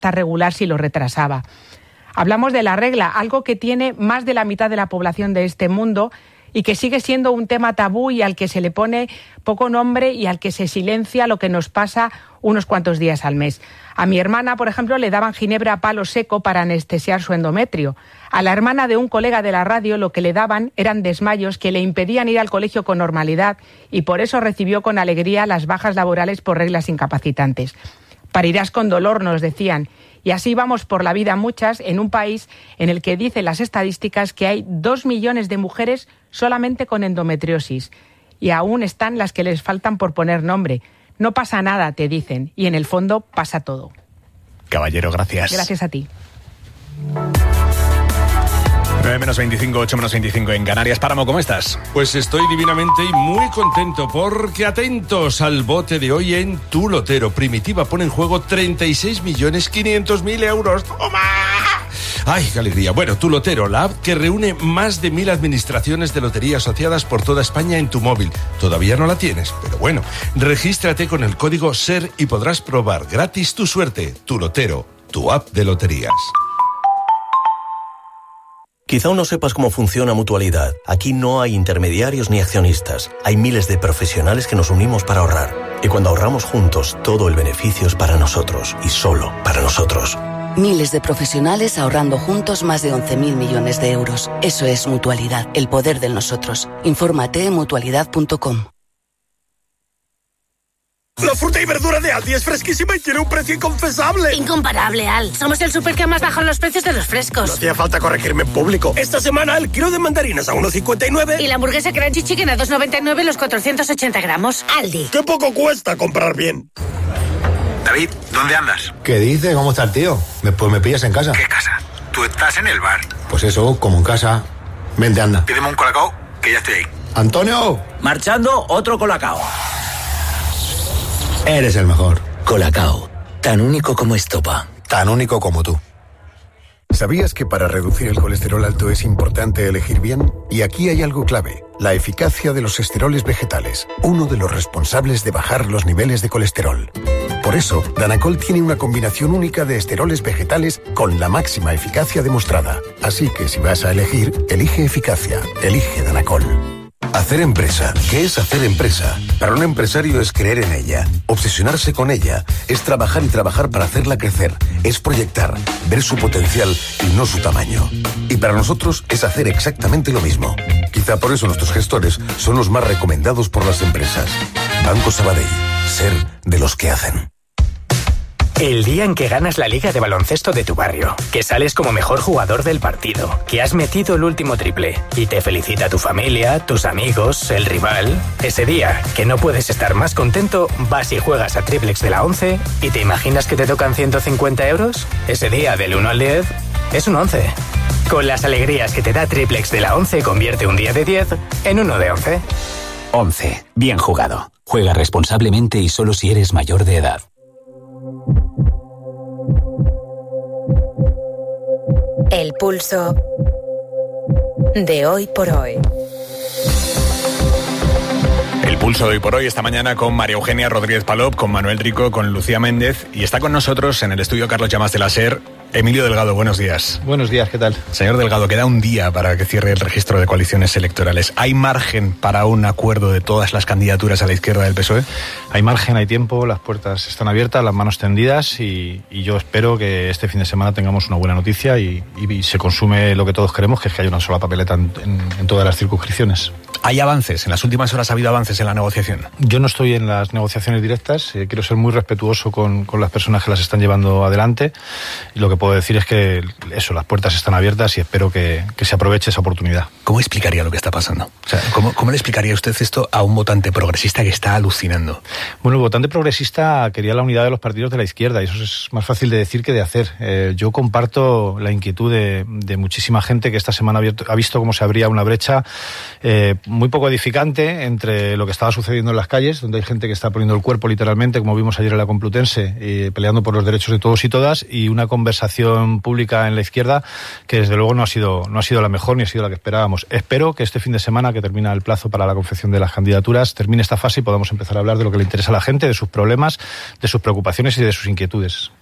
regular si lo retrasaba. Hablamos de la regla, algo que tiene más de la mitad de la población de este mundo y que sigue siendo un tema tabú y al que se le pone poco nombre y al que se silencia lo que nos pasa unos cuantos días al mes. A mi hermana, por ejemplo, le daban ginebra a palo seco para anestesiar su endometrio. A la hermana de un colega de la radio lo que le daban eran desmayos que le impedían ir al colegio con normalidad y por eso recibió con alegría las bajas laborales por reglas incapacitantes. Parirás con dolor, nos decían. Y así vamos por la vida muchas en un país en el que dicen las estadísticas que hay 2 millones de mujeres solamente con endometriosis. Y aún están las que les faltan por poner nombre. No pasa nada, te dicen, y en el fondo pasa todo. Caballero, gracias. Gracias a ti. 9-25, 8-25 en Canarias. Páramo, ¿cómo estás? Pues estoy divinamente y muy contento porque atentos al bote de hoy en Tu Lotero. Primitiva pone en juego 36.500.000 euros. ¡Toma! ¡Ay, qué alegría! Bueno, Tu Lotero, la app que reúne más de 1.000 administraciones de lotería asociadas por toda España en tu móvil. Todavía no la tienes, pero bueno, regístrate con el código SER y podrás probar gratis tu suerte. Tu Lotero, tu app de loterías. Quizá aún no sepas cómo funciona Mutualidad. Aquí no hay intermediarios ni accionistas. Hay miles de profesionales que nos unimos para ahorrar. Y cuando ahorramos juntos, todo el beneficio es para nosotros y solo para nosotros. Miles de profesionales ahorrando juntos más de 11.000 millones de euros. Eso es Mutualidad, el poder del nosotros. Infórmate en mutualidad.com. La fruta y verdura de Aldi es fresquísima y tiene un precio inconfesable. Incomparable, Al. Somos el súper que más bajan los precios de los frescos. No hacía falta corregirme en público. Esta semana el kilo de mandarinas a 1,59. Y la hamburguesa Crunchy Chicken a 2,99 los 480 gramos. Aldi. ¡Qué poco cuesta comprar bien! David, ¿dónde andas? ¿Qué dice? ¿Cómo está el tío? Pues me pillas en casa. ¿Qué casa? Tú estás en el bar. Pues eso, como en casa. Vente, anda. Pídeme un colacao, que ya estoy ahí. ¡Antonio! Marchando, otro colacao. Eres el mejor. Colacao, tan único como estopa. Tan único como tú. ¿Sabías que para reducir el colesterol alto es importante elegir bien? Y aquí hay algo clave, la eficacia de los esteroles vegetales, uno de los responsables de bajar los niveles de colesterol. Por eso, Danacol tiene una combinación única de esteroles vegetales con la máxima eficacia demostrada. Así que si vas a elegir, elige eficacia, elige Danacol. Hacer empresa. ¿Qué es hacer empresa? Para un empresario es creer en ella, obsesionarse con ella, es trabajar y trabajar para hacerla crecer, es proyectar, ver su potencial y no su tamaño. Y para nosotros es hacer exactamente lo mismo. Quizá por eso nuestros gestores son los más recomendados por las empresas. Banco Sabadell. Ser de los que hacen. El día en que ganas la liga de baloncesto de tu barrio, que sales como mejor jugador del partido, que has metido el último triple y te felicita tu familia, tus amigos, el rival. Ese día, que no puedes estar más contento, vas y juegas a Triplex de la 11 y te imaginas que te tocan 150 euros. Ese día, del 1 al 10, es un 11. Con las alegrías que te da Triplex de la 11, convierte un día de 10 en uno de 11. 11. Bien jugado. Juega responsablemente y solo si eres mayor de edad. El pulso de hoy por hoy. El pulso de hoy por hoy, esta mañana con María Eugenia Rodríguez Palop, con Manuel Rico, con Lucía Méndez, y está con nosotros en el estudio Carlos Llamas de la SER, Emilio Delgado. Buenos días. Buenos días, ¿qué tal? Señor Delgado, queda un día para que cierre el registro de coaliciones electorales. ¿Hay margen para un acuerdo de todas las candidaturas a la izquierda del PSOE? Hay margen, hay tiempo, las puertas están abiertas, las manos tendidas y yo espero que este fin de semana tengamos una buena noticia y se consume lo que todos queremos, que es que haya una sola papeleta en todas las circunscripciones. ¿Hay avances? ¿En las últimas horas ha habido avances en la negociación? Yo no estoy en las negociaciones directas, quiero ser muy respetuoso con las personas que las están llevando adelante y lo que puedo decir es que eso, las puertas están abiertas y espero que se aproveche esa oportunidad. ¿Cómo explicaría lo que está pasando? O sea, ¿cómo le explicaría usted esto a un votante progresista que está alucinando? Bueno, el votante progresista quería la unidad de los partidos de la izquierda y eso es más fácil de decir que de hacer. Yo comparto la inquietud de muchísima gente que esta semana ha visto cómo se abría una brecha muy poco edificante entre lo que estaba sucediendo en las calles, donde hay gente que está poniendo el cuerpo literalmente, como vimos ayer en la Complutense, peleando por los derechos de todos y todas, y una conversación pública en la izquierda que desde luego no ha sido la mejor ni ha sido la que esperábamos. Espero que este fin de semana, que termina el plazo para la confección de las candidaturas, termine esta fase y podamos empezar a hablar de lo que le interesa a la gente, de sus problemas, de sus preocupaciones y de sus inquietudes.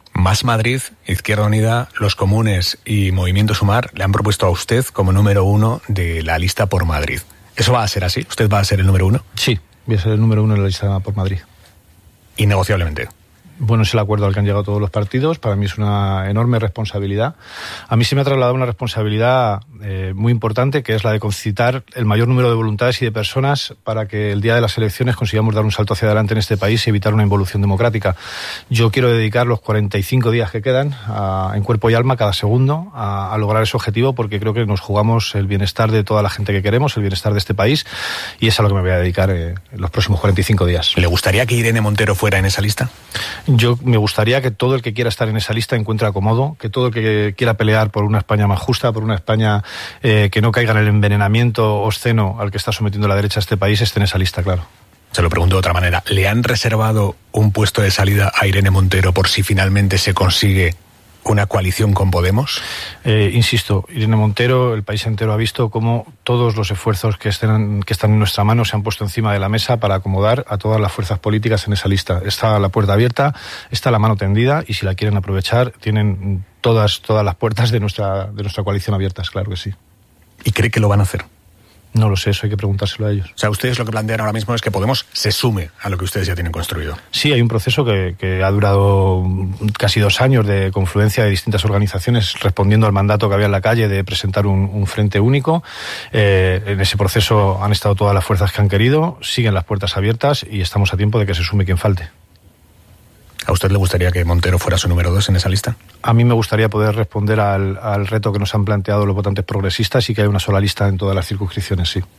Más Madrid, Izquierda Unida, Los Comunes y Movimiento Sumar le han propuesto a usted como número 1 de la lista por Madrid. ¿Eso va a ser así? ¿Usted va a ser el número 1? Sí, voy a ser el número 1 en la lista por Madrid. Innegociablemente. Bueno, es el acuerdo al que han llegado todos los partidos. Para mí es una enorme responsabilidad. A mí se me ha trasladado una responsabilidad muy importante, que es la de concitar el mayor número de voluntades y de personas para que el día de las elecciones consigamos dar un salto hacia adelante en este país y evitar una involución democrática. Yo quiero dedicar los 45 días que quedan en cuerpo y alma, cada segundo, a lograr ese objetivo, porque creo que nos jugamos el bienestar de toda la gente que queremos, el bienestar de este país, y es a lo que me voy a dedicar en los próximos 45 días. ¿Le gustaría que Irene Montero fuera en esa lista? Yo me gustaría que todo el que quiera estar en esa lista encuentre acomodo, que todo el que quiera pelear por una España más justa, por una España que no caiga en el envenenamiento obsceno al que está sometiendo la derecha a este país, esté en esa lista, claro. Se lo pregunto de otra manera. ¿Le han reservado un puesto de salida a Irene Montero por si finalmente se consigue una coalición con Podemos? Insisto, Irene Montero, el país entero ha visto cómo todos los esfuerzos que están en nuestra mano se han puesto encima de la mesa para acomodar a todas las fuerzas políticas en esa lista. Está la puerta abierta, está la mano tendida, y si la quieren aprovechar, tienen todas las puertas de nuestra coalición abiertas, claro que sí. ¿Y cree que lo van a hacer? No lo sé, eso hay que preguntárselo a ellos. O sea, ustedes lo que plantean ahora mismo es que Podemos se sume a lo que ustedes ya tienen construido. Sí, hay un proceso que ha durado casi 2 años de confluencia de distintas organizaciones respondiendo al mandato que había en la calle de presentar un frente único. En ese proceso han estado todas las fuerzas que han querido, siguen las puertas abiertas y estamos a tiempo de que se sume quien falte. ¿A usted le gustaría que Montero fuera su número 2 en esa lista? A mí me gustaría poder responder al reto que nos han planteado los votantes progresistas y que hay una sola lista en todas las circunscripciones, sí.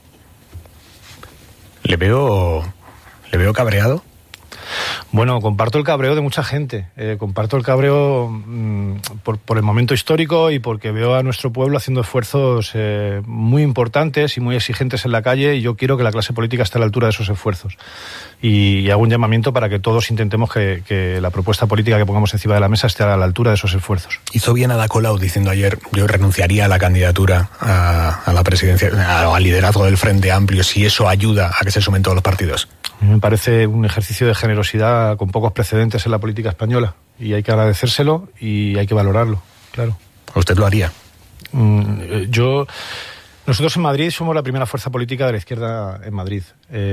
¿Le veo cabreado? Bueno, comparto el cabreo de mucha gente. Comparto el cabreo por el momento histórico y porque veo a nuestro pueblo haciendo esfuerzos muy importantes y muy exigentes en la calle, y yo quiero que la clase política esté a la altura de esos esfuerzos. Y hago un llamamiento para que todos intentemos que la propuesta política que pongamos encima de la mesa esté a la altura de esos esfuerzos. Hizo bien Ada Colau diciendo ayer: yo renunciaría a la candidatura a la presidencia, al liderazgo del Frente Amplio, si eso ayuda a que se sumen todos los partidos. Me parece un ejercicio de generosidad con pocos precedentes en la política española, y hay que agradecérselo y hay que valorarlo, claro. ¿Usted lo haría? Nosotros en Madrid somos la primera fuerza política de la izquierda en Madrid.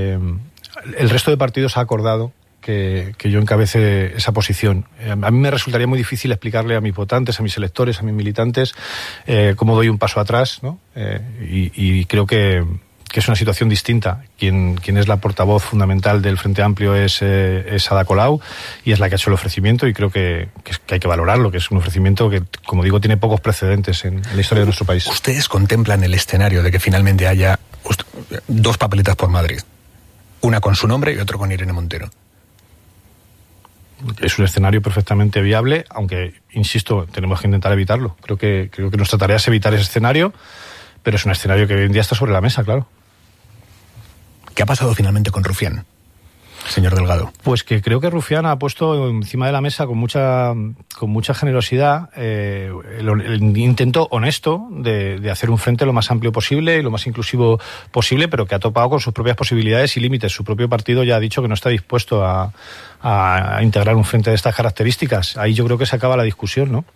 El resto de partidos ha acordado que yo encabece esa posición. A mí me resultaría muy difícil explicarle a mis votantes, a mis electores, a mis militantes, cómo doy un paso atrás, ¿no? Y creo que es una situación distinta. Quien es la portavoz fundamental del Frente Amplio es Ada Colau, y es la que ha hecho el ofrecimiento, y creo que hay que valorarlo, que es un ofrecimiento que, como digo, tiene pocos precedentes en la historia de nuestro país. ¿Ustedes contemplan el escenario de que finalmente haya 2 papeletas por Madrid? Una con su nombre y otro con Irene Montero. Es un escenario perfectamente viable, aunque, insisto, tenemos que intentar evitarlo. Creo que nuestra tarea es evitar ese escenario, pero es un escenario que hoy en día está sobre la mesa, claro. ¿Qué ha pasado finalmente con Rufián, señor Delgado? Pues que creo que Rufián ha puesto encima de la mesa con mucha generosidad el intento honesto de hacer un frente lo más amplio posible y lo más inclusivo posible, pero que ha topado con sus propias posibilidades y límites. Su propio partido ya ha dicho que no está dispuesto a integrar un frente de estas características. Ahí yo creo que se acaba la discusión, ¿no?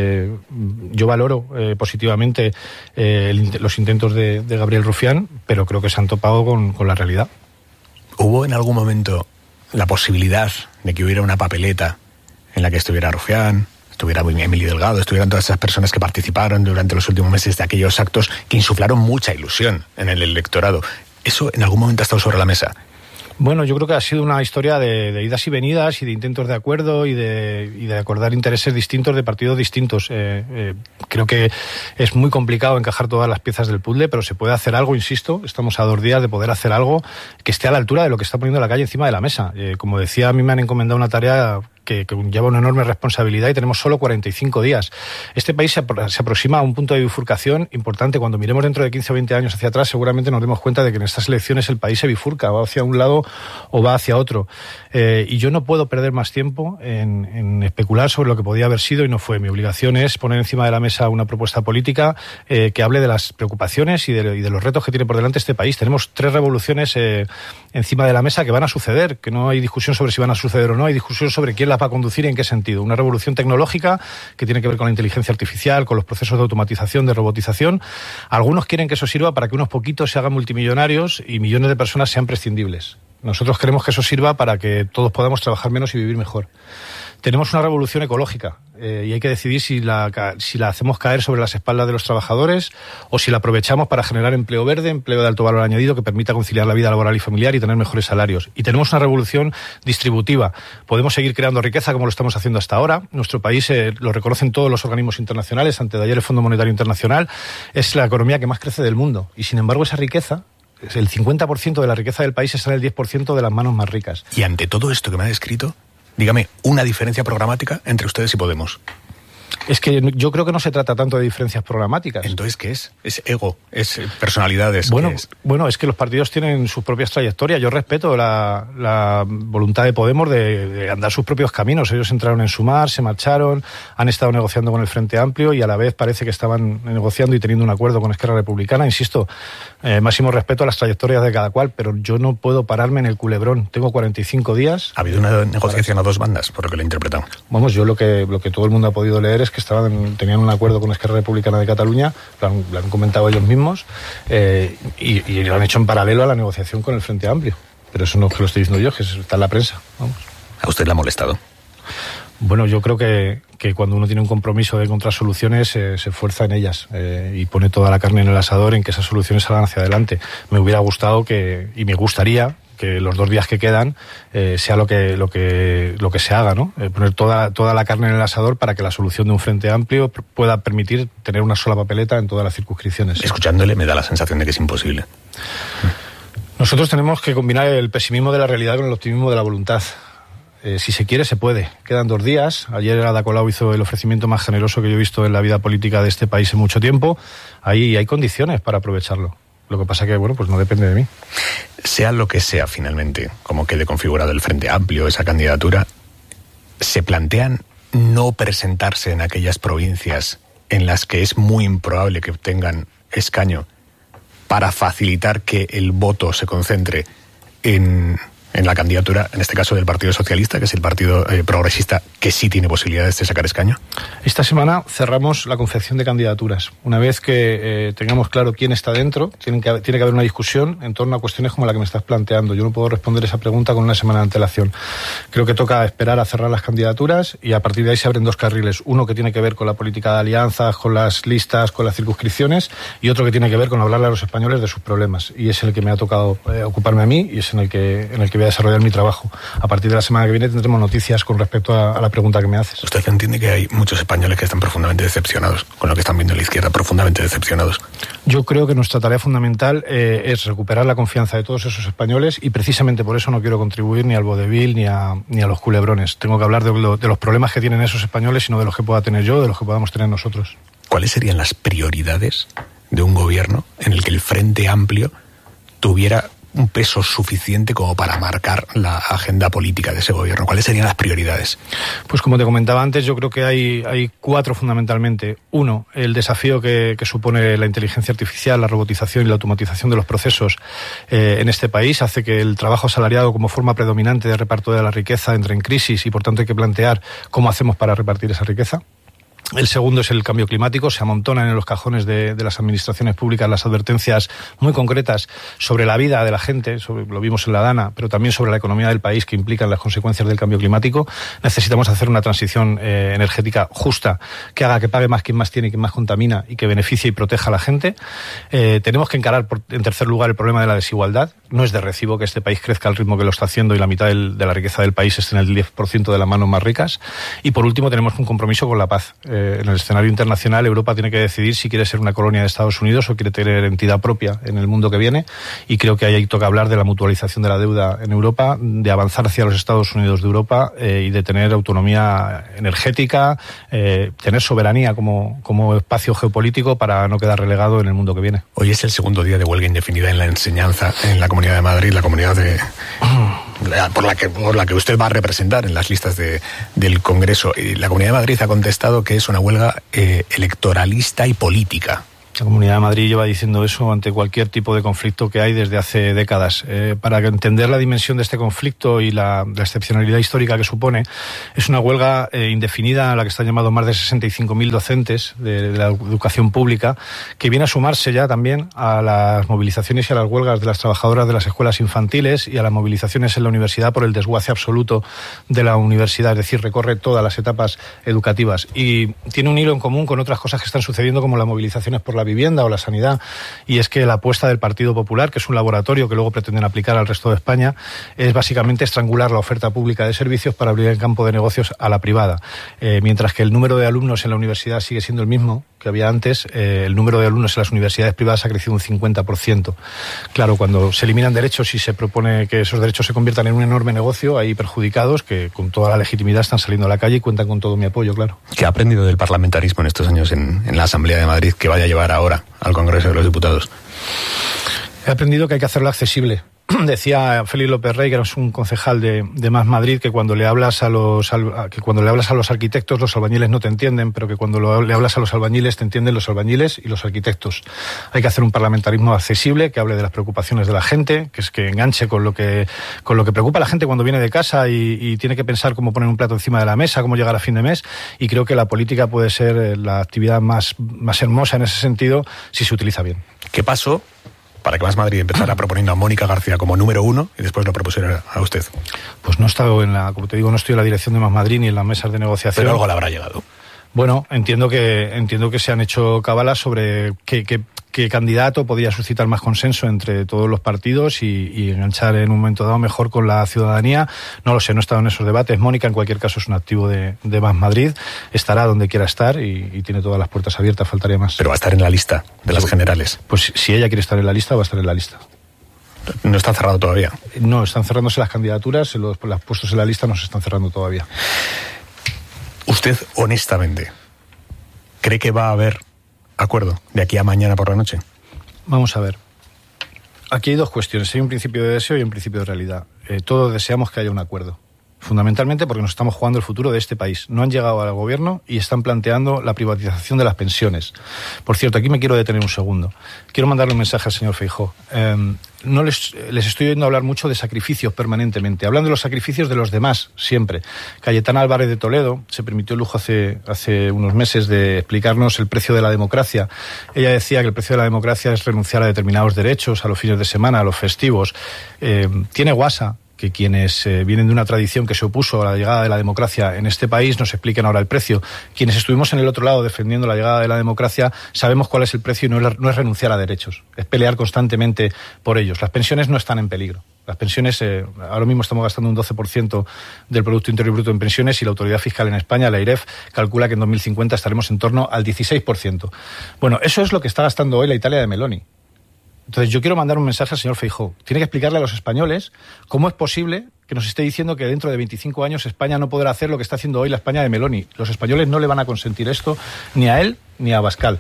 Yo valoro positivamente los intentos de Gabriel Rufián, pero creo que se han topado con la realidad. ¿Hubo en algún momento la posibilidad de que hubiera una papeleta en la que estuviera Rufián, estuviera Emilio Delgado, estuvieran todas esas personas que participaron durante los últimos meses de aquellos actos que insuflaron mucha ilusión en el electorado? ¿Eso en algún momento ha estado sobre la mesa? Bueno, yo creo que ha sido una historia de idas y venidas y de intentos de acuerdo y de acordar intereses distintos de partidos distintos. Creo que es muy complicado encajar todas las piezas del puzzle, pero se puede hacer algo, insisto. Estamos a 2 días de poder hacer algo que esté a la altura de lo que está poniendo la calle encima de la mesa. Como decía, a mí me han encomendado una tarea que lleva una enorme responsabilidad y tenemos solo 45 días. Este país se aproxima a un punto de bifurcación importante. Cuando miremos dentro de 15 o 20 años hacia atrás, seguramente nos demos cuenta de que en estas elecciones el país se bifurca, va hacia un lado o va hacia otro. Y yo no puedo perder más tiempo en especular sobre lo que podía haber sido y no fue. Mi obligación es poner encima de la mesa una propuesta política que hable de las preocupaciones y de los retos que tiene por delante este país. Tenemos 3 revoluciones encima de la mesa que van a suceder, que no hay discusión sobre si van a suceder o no, hay discusión sobre quién las va a conducir y en qué sentido. Una revolución tecnológica que tiene que ver con la inteligencia artificial, con los procesos de automatización, de robotización. Algunos quieren que eso sirva para que unos poquitos se hagan multimillonarios y millones de personas sean prescindibles. Nosotros queremos que eso sirva para que todos podamos trabajar menos y vivir mejor. Tenemos una revolución ecológica y hay que decidir si la hacemos caer sobre las espaldas de los trabajadores o si la aprovechamos para generar empleo verde, empleo de alto valor añadido que permita conciliar la vida laboral y familiar y tener mejores salarios. Y tenemos una revolución distributiva. Podemos seguir creando riqueza como lo estamos haciendo hasta ahora. Nuestro país, lo reconocen todos los organismos internacionales, antes de ayer el Fondo Monetario Internacional, es la economía que más crece del mundo. Y sin embargo esa riqueza, el 50% de la riqueza del país está en el 10% de las manos más ricas. Y ante todo esto que me ha descrito, dígame, una diferencia programática entre ustedes y Podemos. Es que yo creo que no se trata tanto de diferencias programáticas. Entonces, ¿qué es? ¿Es ego? ¿Es personalidades? Bueno, es que los partidos tienen sus propias trayectorias. Yo respeto la voluntad de Podemos de andar sus propios caminos. Ellos entraron en Sumar, se marcharon, han estado negociando con el Frente Amplio y a la vez parece que estaban negociando y teniendo un acuerdo con Esquerra Republicana. Insisto, máximo respeto a las trayectorias de cada cual, pero yo no puedo pararme en el culebrón. Tengo 45 días. ¿Ha habido una negociación a dos bandas, por lo que lo he interpretado? Vamos, yo lo que todo el mundo ha podido leer es que tenían un acuerdo con Esquerra Republicana de Cataluña, lo han comentado ellos mismos, y lo han hecho en paralelo a la negociación con el Frente Amplio. Pero eso no es que lo estoy diciendo yo, que está en la prensa. Vamos. ¿A usted le ha molestado? Bueno, yo creo que cuando uno tiene un compromiso de encontrar soluciones, se esfuerza en ellas y pone toda la carne en el asador en que esas soluciones salgan hacia adelante. Me hubiera gustado y me gustaría que los 2 días que quedan sea lo que se haga, ¿no? Poner toda la carne en el asador para que la solución de un Frente Amplio pueda permitir tener una sola papeleta en todas las circunscripciones. Escuchándole me da la sensación de que es imposible. Nosotros tenemos que combinar el pesimismo de la realidad con el optimismo de la voluntad. Si se quiere, se puede. Quedan 2 días. Ayer Ada Colau hizo el ofrecimiento más generoso que yo he visto en la vida política de este país en mucho tiempo. Ahí hay condiciones para aprovecharlo. Lo que pasa que, pues no depende de mí. Sea lo que sea finalmente, como quede configurado el Frente Amplio, esa candidatura, ¿se plantean no presentarse en aquellas provincias en las que es muy improbable que obtengan escaño para facilitar que el voto se concentre en la candidatura, en este caso del Partido Socialista, que es el partido progresista que sí tiene posibilidades de sacar escaño? Esta semana cerramos la confección de candidaturas. Una vez que tengamos claro quién está dentro, tiene que haber una discusión en torno a cuestiones como la que me estás planteando. Yo no puedo responder esa pregunta con una semana de antelación. Creo que toca esperar a cerrar las candidaturas y a partir de ahí se abren 2 carriles. Uno que tiene que ver con la política de alianzas, con las listas, con las circunscripciones, y otro que tiene que ver con hablarle a los españoles de sus problemas. Y es el que me ha tocado ocuparme a mí y es en el que voy a desarrollar mi trabajo. A partir de la semana que viene tendremos noticias con respecto a la pregunta que me haces. ¿Usted entiende que hay muchos españoles que están profundamente decepcionados con lo que están viendo en la izquierda, profundamente decepcionados? Yo creo que nuestra tarea fundamental es recuperar la confianza de todos esos españoles y precisamente por eso no quiero contribuir ni al vodevil ni a los culebrones. Tengo que hablar de los problemas que tienen esos españoles y no de los que pueda tener yo, de los que podamos tener nosotros. ¿Cuáles serían las prioridades de un gobierno en el que el Frente Amplio tuviera un peso suficiente como para marcar la agenda política de ese gobierno? ¿Cuáles serían las prioridades? Pues como te comentaba antes, yo creo que hay 4 fundamentalmente. 1, el desafío que supone la inteligencia artificial, la robotización y la automatización de los procesos en este país hace que el trabajo asalariado como forma predominante de reparto de la riqueza entre en crisis y por tanto hay que plantear cómo hacemos para repartir esa riqueza. El segundo es el cambio climático. Se amontonan en los cajones de las administraciones públicas las advertencias muy concretas sobre la vida de la gente, lo vimos en la Dana, pero también sobre la economía del país que implican las consecuencias del cambio climático. Necesitamos hacer una transición energética justa, que haga que pague más quien más tiene y quien más contamina y que beneficie y proteja a la gente. Tenemos que encarar, en tercer lugar, el problema de la desigualdad. No es de recibo que este país crezca al ritmo que lo está haciendo y la mitad de la riqueza del país esté en el 10% de las manos más ricas. Y por último, tenemos un compromiso con la paz. En el escenario internacional, Europa tiene que decidir si quiere ser una colonia de Estados Unidos o quiere tener entidad propia en el mundo que viene, y creo que ahí toca hablar de la mutualización de la deuda en Europa, de avanzar hacia los Estados Unidos de Europa y de tener autonomía energética, tener soberanía como espacio geopolítico para no quedar relegado en el mundo que viene. Hoy es el segundo día de huelga indefinida en la enseñanza en la Comunidad de Madrid, la comunidad por la que usted va a representar en las listas del Congreso. La Comunidad de Madrid ha contestado que es una huelga electoralista y política. La Comunidad de Madrid lleva diciendo eso ante cualquier tipo de conflicto que hay desde hace décadas. Para entender la dimensión de este conflicto y la excepcionalidad histórica que supone, es una huelga indefinida a la que están llamados más de 65.000 docentes de la educación pública, que viene a sumarse ya también a las movilizaciones y a las huelgas de las trabajadoras de las escuelas infantiles y a las movilizaciones en la universidad por el desguace absoluto de la universidad, es decir, recorre todas las etapas educativas y tiene un hilo en común con otras cosas que están sucediendo, como las movilizaciones por la vivienda o la sanidad, y es que la apuesta del Partido Popular, que es un laboratorio que luego pretenden aplicar al resto de España, es básicamente estrangular la oferta pública de servicios para abrir el campo de negocios a la privada. Mientras que el número de alumnos en la universidad sigue siendo el mismo que había antes, el número de alumnos en las universidades privadas ha crecido un 50%. Claro, cuando se eliminan derechos y se propone que esos derechos se conviertan en un enorme negocio, hay perjudicados que con toda la legitimidad están saliendo a la calle y cuentan con todo mi apoyo, claro. ¿Qué ha aprendido del parlamentarismo en estos años en la Asamblea de Madrid que vaya a llevar ahora al Congreso de los Diputados? He aprendido que hay que hacerlo accesible. Decía Félix López Rey, que era un concejal de Más Madrid, que cuando le hablas a los arquitectos, los albañiles no te entienden, pero que cuando le hablas a los albañiles te entienden los albañiles y los arquitectos. Hay que hacer un parlamentarismo accesible, que hable de las preocupaciones de la gente, que enganche con lo que preocupa a la gente cuando viene de casa y tiene que pensar cómo poner un plato encima de la mesa, cómo llegar a fin de mes, y creo que la política puede ser la actividad más hermosa en ese sentido si se utiliza bien. ¿Qué pasó para que Más Madrid empezara proponiendo a Mónica García como número 1 y después lo propusiera a usted? Pues no he estado como te digo, no estoy en la dirección de Más Madrid ni en las mesas de negociación. Pero algo le habrá llegado. Bueno, entiendo que se han hecho cábalas sobre qué candidato podía suscitar más consenso entre todos los partidos y enganchar en un momento dado mejor con la ciudadanía. No lo sé, no he estado en esos debates. Mónica, en cualquier caso, es un activo de Más Madrid. Estará donde quiera estar y tiene todas las puertas abiertas, faltaría más. Pero va a estar en la lista de las generales. Pues si ella quiere estar en la lista, va a estar en la lista. ¿No está cerrado todavía? No, están cerrándose las candidaturas, los puestos en la lista no se están cerrando todavía. ¿Usted, honestamente, cree que va a haber acuerdo de aquí a mañana por la noche? Vamos a ver. Aquí hay dos cuestiones. Hay un principio de deseo y un principio de realidad. Todos deseamos que haya un acuerdo. Fundamentalmente porque nos estamos jugando el futuro de este país. No han llegado al gobierno y están planteando la privatización de las pensiones. Por cierto, aquí me quiero detener un segundo. Quiero mandarle un mensaje al señor Feijóo. No les estoy oyendo hablar mucho de sacrificios permanentemente. Hablan de los sacrificios de los demás, siempre. Cayetana Álvarez de Toledo se permitió el lujo hace unos meses de explicarnos el precio de la democracia. Ella decía que el precio de la democracia es renunciar a determinados derechos, a los fines de semana, a los festivos. Tiene guasa que quienes vienen de una tradición que se opuso a la llegada de la democracia en este país nos expliquen ahora el precio. Quienes estuvimos en el otro lado defendiendo la llegada de la democracia sabemos cuál es el precio y no es renunciar a derechos, es pelear constantemente por ellos. Las pensiones no están en peligro. Las pensiones, ahora mismo estamos gastando un 12% del Producto Interior Bruto en pensiones y la autoridad fiscal en España, la AIREF, calcula que en 2050 estaremos en torno al 16%. Bueno, eso es lo que está gastando hoy la Italia de Meloni. Entonces yo quiero mandar un mensaje al señor Feijóo. Tiene que explicarle a los españoles cómo es posible que nos esté diciendo que dentro de 25 años España no podrá hacer lo que está haciendo hoy la España de Meloni. Los españoles no le van a consentir esto ni a él ni a Abascal.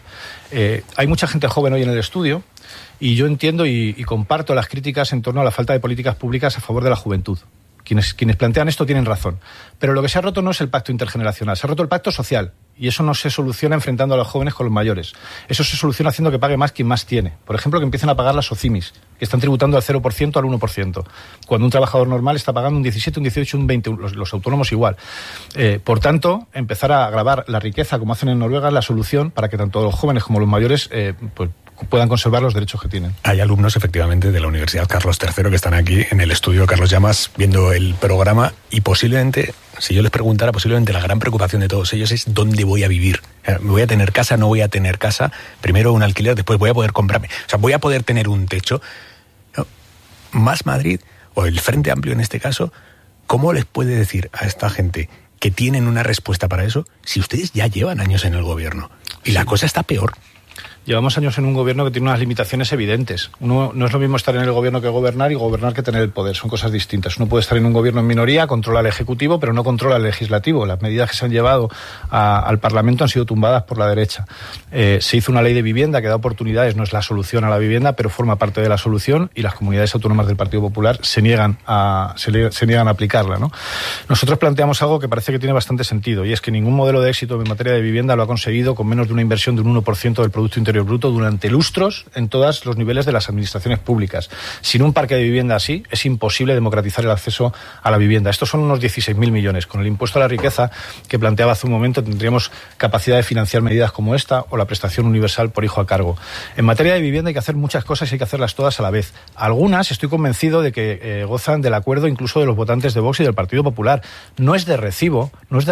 Hay mucha gente joven hoy en el estudio y yo entiendo y comparto las críticas en torno a la falta de políticas públicas a favor de la juventud. Quienes plantean esto tienen razón. Pero lo que se ha roto no es el pacto intergeneracional, se ha roto el pacto social. Y eso no se soluciona enfrentando a los jóvenes con los mayores. Eso se soluciona haciendo que pague más quien más tiene. Por ejemplo, que empiecen a pagar las OCIMIS, que están tributando al 0% al 1%. Cuando un trabajador normal está pagando un 17, un 18, un 20, los autónomos igual. Por tanto, empezar a gravar la riqueza, como hacen en Noruega, es la solución para que tanto los jóvenes como los mayores puedan conservar los derechos que tienen. Hay alumnos, efectivamente, de la Universidad Carlos III que están aquí en el estudio Carlos Llamas viendo el programa y posiblemente, si yo les preguntara, posiblemente la gran preocupación de todos ellos es ¿dónde voy a vivir? ¿Me voy a tener casa? ¿No voy a tener casa? Primero un alquiler, después voy a poder comprarme. O sea, ¿voy a poder tener un techo? No. Más Madrid, o el Frente Amplio en este caso, ¿cómo les puede decir a esta gente que tienen una respuesta para eso si ustedes ya llevan años en el gobierno? Y la cosa está peor. Llevamos años en un gobierno que tiene unas limitaciones evidentes. No es lo mismo estar en el gobierno que gobernar y gobernar que tener el poder. Son cosas distintas. Uno puede estar en un gobierno en minoría, controla el Ejecutivo, pero no controla el Legislativo. Las medidas que se han llevado al Parlamento han sido tumbadas por la derecha. Se hizo una ley de vivienda que da oportunidades, no es la solución a la vivienda, pero forma parte de la solución y las comunidades autónomas del Partido Popular se niegan a aplicarla, ¿no? Nosotros planteamos algo que parece que tiene bastante sentido y es que ningún modelo de éxito en materia de vivienda lo ha conseguido con menos de una inversión de un 1% del Producto Interior Interior Bruto durante lustros en todos los niveles de las administraciones públicas. Sin un parque de vivienda así, es imposible democratizar el acceso a la vivienda. Estos son unos 16.000 millones. Con el impuesto a la riqueza que planteaba hace un momento, tendríamos capacidad de financiar medidas como esta o la prestación universal por hijo a cargo. En materia de vivienda hay que hacer muchas cosas y hay que hacerlas todas a la vez. Algunas, estoy convencido de que gozan del acuerdo incluso de los votantes de Vox y del Partido Popular. No es de recibo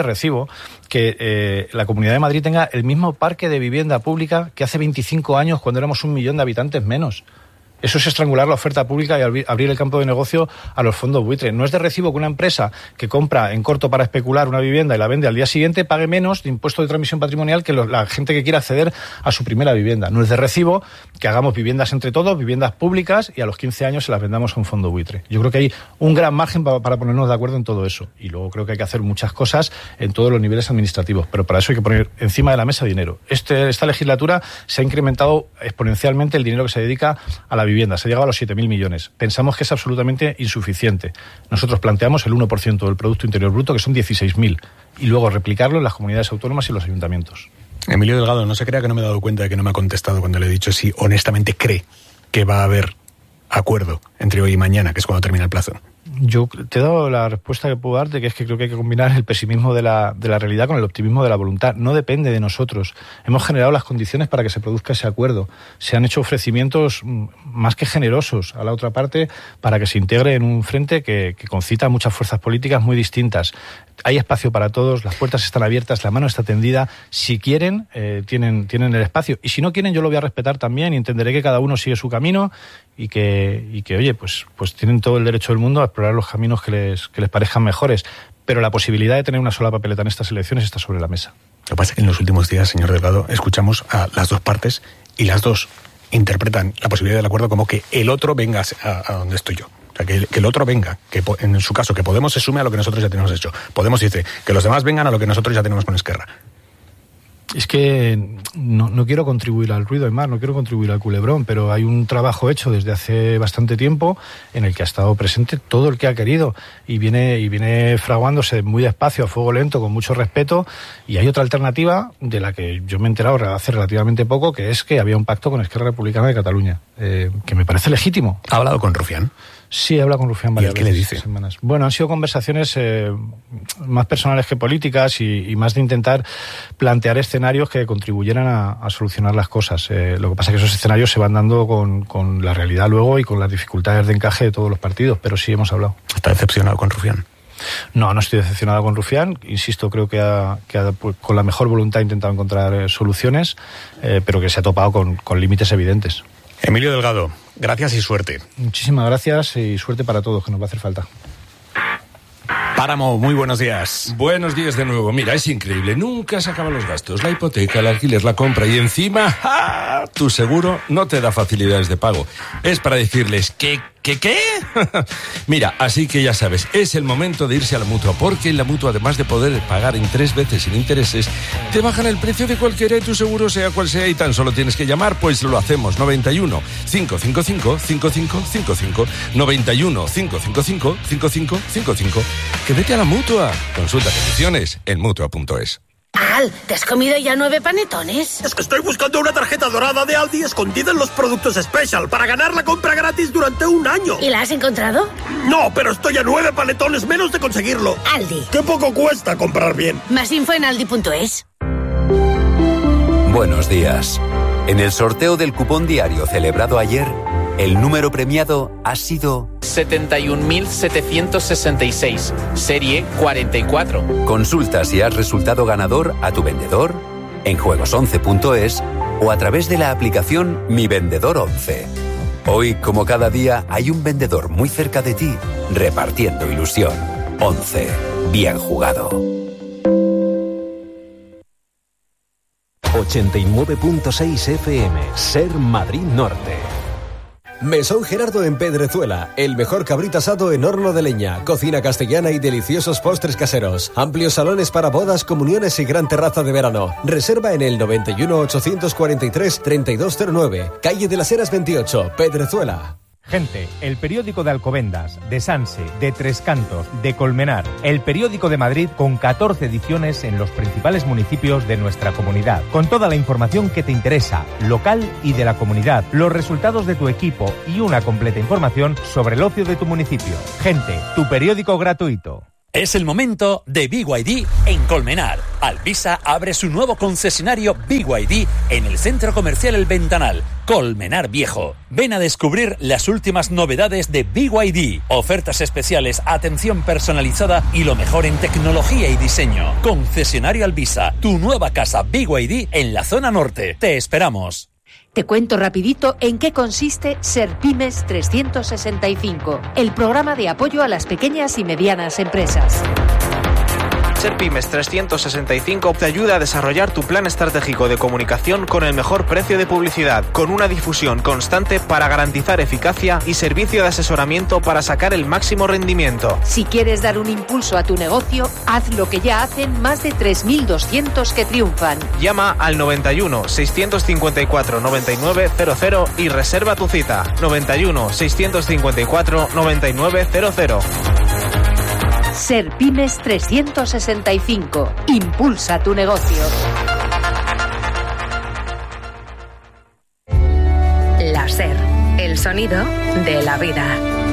que la Comunidad de Madrid tenga el mismo parque de vivienda pública que hace 25 años, cuando éramos 1 millón de habitantes menos. Eso es estrangular la oferta pública y abrir el campo de negocio a los fondos buitre. No es de recibo que una empresa que compra en corto para especular una vivienda y la vende al día siguiente pague menos de impuesto de transmisión patrimonial que la gente que quiera acceder a su primera vivienda. No es de recibo que hagamos viviendas entre todos, viviendas públicas, y a los 15 años se las vendamos a un fondo buitre. Yo creo que hay un gran margen para ponernos de acuerdo en todo eso. Y luego creo que hay que hacer muchas cosas en todos los niveles administrativos. Pero para eso hay que poner encima de la mesa dinero. Esta legislatura se ha incrementado exponencialmente el dinero que se dedica a la vivienda. Se ha llegado a los 7.000 millones. Pensamos que es absolutamente insuficiente. Nosotros planteamos el 1% del Producto Interior Bruto, que son 16.000, y luego replicarlo en las comunidades autónomas y en los ayuntamientos. Emilio Delgado, no se crea que no me he dado cuenta de que no me ha contestado cuando le he dicho si honestamente cree que va a haber acuerdo entre hoy y mañana, que es cuando termina el plazo. Yo te he dado la respuesta que puedo darte, que es que creo que hay que combinar el pesimismo de la realidad con el optimismo de la voluntad. No depende de nosotros. Hemos generado las condiciones para que se produzca ese acuerdo. Se han hecho ofrecimientos más que generosos a la otra parte para que se integre en un frente que concita a muchas fuerzas políticas muy distintas. Hay espacio para todos, las puertas están abiertas, la mano está tendida. Si quieren, tienen el espacio. Y si no quieren, yo lo voy a respetar también y entenderé que cada uno sigue su camino y que oye, pues tienen todo el derecho del mundo a explorar los caminos que les parezcan mejores. Pero la posibilidad de tener una sola papeleta en estas elecciones está sobre la mesa. Lo que pasa es que en los últimos días, señor Delgado, escuchamos a las dos partes y las dos interpretan la posibilidad del acuerdo como que el otro venga a donde estoy yo. O sea, que el otro venga, que en su caso, que Podemos se sume a lo que nosotros ya tenemos hecho. Podemos dice que los demás vengan a lo que nosotros ya tenemos con Esquerra. Es que no quiero contribuir al ruido, no quiero contribuir al culebrón, pero hay un trabajo hecho desde hace bastante tiempo en el que ha estado presente todo el que ha querido y viene fraguándose muy despacio, a fuego lento, con mucho respeto, y hay otra alternativa de la que yo me he enterado hace relativamente poco, que es que había un pacto con Esquerra Republicana de Cataluña, que me parece legítimo. ¿Ha hablado con Rufián? Sí, he hablado con Rufián varias veces. ¿Y qué le dice? Semanas. Bueno, han sido conversaciones más personales que políticas y más de intentar plantear escenarios que contribuyeran a solucionar las cosas. Lo que pasa es que esos escenarios se van dando con la realidad luego y con las dificultades de encaje de todos los partidos, pero sí hemos hablado. ¿Está decepcionado con Rufián? No estoy decepcionado con Rufián. Insisto, creo que con la mejor voluntad ha intentado encontrar soluciones, pero que se ha topado con límites evidentes. Emilio Delgado, gracias y suerte. Muchísimas gracias y suerte para todos, que nos va a hacer falta. Páramo, muy buenos días. Buenos días de nuevo. Mira, es increíble. Nunca se acaban los gastos. La hipoteca, el alquiler, la compra y encima, tu seguro no te da facilidades de pago. Es para decirles ¿qué? Mira, así que ya sabes, es el momento de irse a la Mutua, porque en la Mutua, además de poder pagar en 3 veces sin intereses, te bajan el precio de cualquiera de tu seguro, sea cual sea, y tan solo tienes que llamar, pues lo hacemos. 91 555 5555 91 555 5555. Que vete a la Mutua. Consulta condiciones en Mutua.es. Al, ¿te has comido ya 9 panetones? Es que estoy buscando una tarjeta dorada de Aldi escondida en los productos Special para ganar la compra gratis durante 1 año. ¿Y la has encontrado? No, pero estoy a 9 panetones menos de conseguirlo. Aldi. Qué poco cuesta comprar bien. Más info en aldi.es. Buenos días. En el sorteo del cupón diario celebrado ayer, el número premiado ha sido 71.766, serie 44. Consulta si has resultado ganador a tu vendedor, en juegos11.es o a través de la aplicación Mi Vendedor 11. Hoy, como cada día, hay un vendedor muy cerca de ti, repartiendo ilusión. 11. Bien jugado. 89.6 FM, Ser Madrid Norte. Mesón Gerardo en Pedrezuela, el mejor cabrito asado en horno de leña, cocina castellana y deliciosos postres caseros, amplios salones para bodas, comuniones y gran terraza de verano. Reserva en el 91 843 3209, calle de las Heras 28, Pedrezuela. Gente, el periódico de Alcobendas, de Sanse, de Tres Cantos, de Colmenar, el periódico de Madrid con 14 ediciones en los principales municipios de nuestra comunidad, con toda la información que te interesa, local y de la comunidad, los resultados de tu equipo y una completa información sobre el ocio de tu municipio. Gente, tu periódico gratuito. Es el momento de BYD en Colmenar. Alvisa abre su nuevo concesionario BYD en el Centro Comercial El Ventanal, Colmenar Viejo. Ven a descubrir las últimas novedades de BYD, ofertas especiales, atención personalizada y lo mejor en tecnología y diseño. Concesionario Alvisa, tu nueva casa BYD en la zona norte. Te esperamos. Te cuento rapidito en qué consiste Serpymes 365, el programa de apoyo a las pequeñas y medianas empresas. Serpymes 365 te ayuda a desarrollar tu plan estratégico de comunicación con el mejor precio de publicidad, con una difusión constante para garantizar eficacia y servicio de asesoramiento para sacar el máximo rendimiento. Si quieres dar un impulso a tu negocio, haz lo que ya hacen más de 3.200 que triunfan. Llama al 91 654 9900 y reserva tu cita. 91 654 9900. Serpymes 365. Impulsa tu negocio. La SER, el sonido de la vida.